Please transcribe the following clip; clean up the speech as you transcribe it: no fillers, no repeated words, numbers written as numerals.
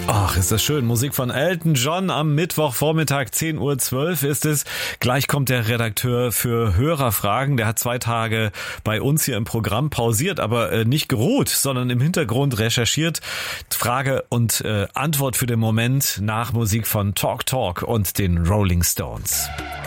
Ach, ist das schön. Musik von Elton John am Mittwochvormittag, 10:12 Uhr ist es. Gleich kommt der Redakteur für Hörerfragen. Der hat 2 Tage bei uns hier im Programm pausiert, aber nicht geruht, sondern im Hintergrund recherchiert. Frage und Antwort für den Moment nach Musik von Talk Talk und den Rolling Stones.